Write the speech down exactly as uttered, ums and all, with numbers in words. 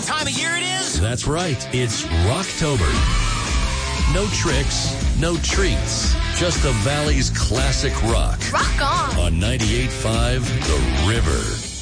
what time of year it is? That's right. It's Rocktober. No tricks, no treats. Just the Valley's classic rock. Rock on. On ninety-eight point five The River.